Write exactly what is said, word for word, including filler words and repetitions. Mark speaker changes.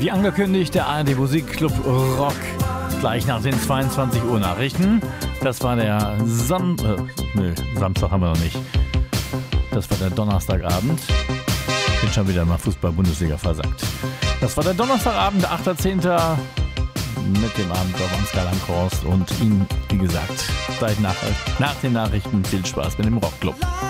Speaker 1: Wie angekündigt, der A R D Musikclub Rock. Gleich nach den zweiundzwanzig Uhr Nachrichten. Das war der Sam... Äh, nö, Samstag haben wir noch nicht. Das war der Donnerstagabend. Bin schon wieder mal Fußball-Bundesliga versagt. Das war der Donnerstagabend, achter zehnter mit dem Abend auf Ansgar Langhorst und Ihnen, wie gesagt, gleich nach, nach den Nachrichten viel Spaß mit dem Rockclub.